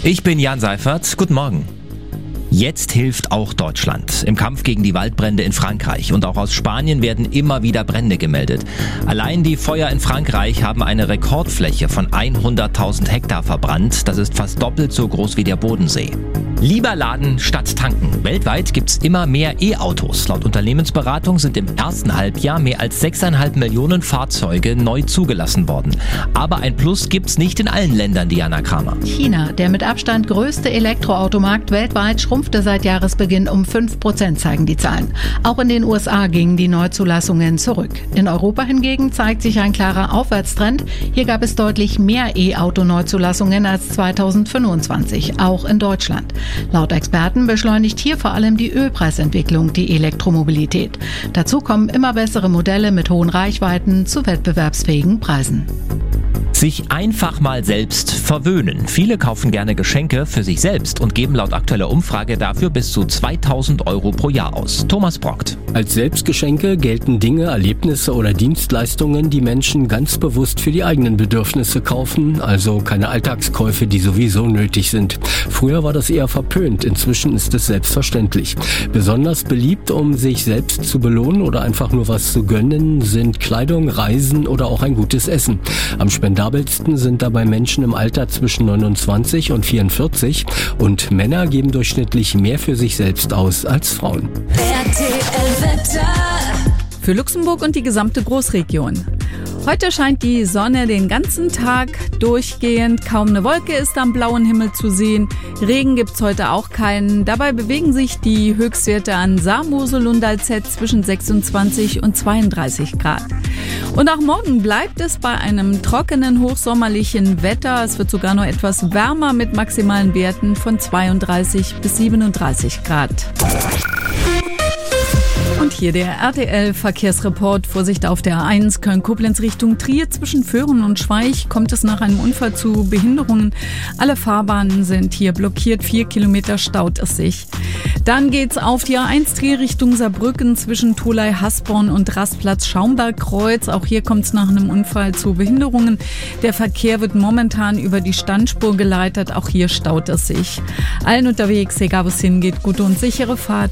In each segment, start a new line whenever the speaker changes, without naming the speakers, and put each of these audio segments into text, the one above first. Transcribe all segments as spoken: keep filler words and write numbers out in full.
Ich bin Jan Seifert. Guten Morgen. Jetzt hilft auch Deutschland im Kampf gegen die Waldbrände in Frankreich. Und auch aus Spanien werden immer wieder Brände gemeldet. Allein die Feuer in Frankreich haben eine Rekordfläche von hunderttausend Hektar verbrannt. Das ist fast doppelt so groß wie der Bodensee. Lieber laden statt tanken. Weltweit gibt's immer mehr E-Autos. Laut Unternehmensberatung sind im ersten Halbjahr mehr als sechseinhalb Millionen Fahrzeuge neu zugelassen worden. Aber ein Plus gibt's nicht in allen Ländern, Diana Kramer.
China, der mit Abstand größte Elektroautomarkt weltweit, schrumpfte seit Jahresbeginn um fünf Prozent, zeigen die Zahlen. Auch in den U S A gingen die Neuzulassungen zurück. In Europa hingegen zeigt sich ein klarer Aufwärtstrend. Hier gab es deutlich mehr E-Auto-Neuzulassungen als zweitausendfünfundzwanzig, auch in Deutschland. Laut Experten beschleunigt hier vor allem die Ölpreisentwicklung die Elektromobilität. Dazu kommen immer bessere Modelle mit hohen Reichweiten zu wettbewerbsfähigen Preisen.
Sich einfach mal selbst verwöhnen. Viele kaufen gerne Geschenke für sich selbst und geben laut aktueller Umfrage dafür bis zu zweitausend Euro pro Jahr aus. Thomas Brockt.
Als Selbstgeschenke gelten Dinge, Erlebnisse oder Dienstleistungen, die Menschen ganz bewusst für die eigenen Bedürfnisse kaufen, also keine Alltagskäufe, die sowieso nötig sind. Früher war das eher verpönt, inzwischen ist es selbstverständlich. Besonders beliebt, um sich selbst zu belohnen oder einfach nur was zu gönnen, sind Kleidung, Reisen oder auch ein gutes Essen. Am spendabelsten sind dabei Menschen im Alter zwischen neunundzwanzig und vierundvierzig und Männer geben durchschnittlich mehr für sich selbst aus als Frauen.
R T L-Wetter.
Für Luxemburg und die gesamte Großregion. Heute scheint die Sonne den ganzen Tag durchgehend. Kaum eine Wolke ist am blauen Himmel zu sehen. Regen gibt's heute auch keinen. Dabei bewegen sich die Höchstwerte an Saar, Mosel und Alzett zwischen sechsundzwanzig und zweiunddreißig Grad. Und auch morgen bleibt es bei einem trockenen, hochsommerlichen Wetter. Es wird sogar noch etwas wärmer mit maximalen Werten von zweiunddreißig bis siebenunddreißig Grad. Und hier der R T L-Verkehrsreport. Vorsicht auf der A eins Köln-Koblenz Richtung Trier. Zwischen Föhren und Schweich kommt es nach einem Unfall zu Behinderungen. Alle Fahrbahnen sind hier blockiert. Vier Kilometer staut es sich. Dann geht's auf die A eins Trier Richtung Saarbrücken zwischen Tholey-Hasborn und Rastplatz Schaumbergkreuz. Auch hier kommt es nach einem Unfall zu Behinderungen. Der Verkehr wird momentan über die Standspur geleitet. Auch hier staut es sich. Allen unterwegs, egal wo es hingeht, gute und sichere Fahrt.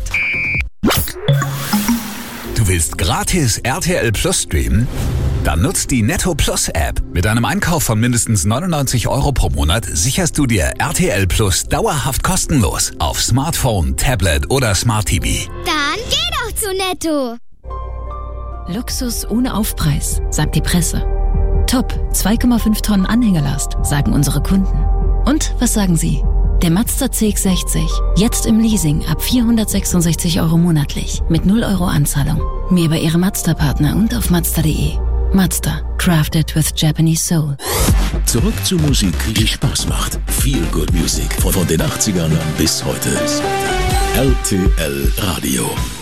Du willst gratis R T L Plus streamen? Dann nutzt die Netto Plus App. Mit einem Einkauf von mindestens neunundneunzig Euro pro Monat sicherst du dir R T L Plus dauerhaft kostenlos auf Smartphone, Tablet oder Smart T V.
Dann geh doch zu Netto.
Luxus ohne Aufpreis, sagt die Presse. Top, zwei Komma fünf Tonnen Anhängerlast, sagen unsere Kunden. Und was sagen Sie? Der Mazda C X sechzig, jetzt im Leasing ab vierhundertsechsundsechzig Euro monatlich mit null Euro Anzahlung. Mehr bei Ihrem Mazda-Partner und auf Mazda punkt de. Mazda, crafted with Japanese soul.
Zurück zu Musik, die Spaß macht. Feel Good Music von den achtzigern bis heute. R T L Radio.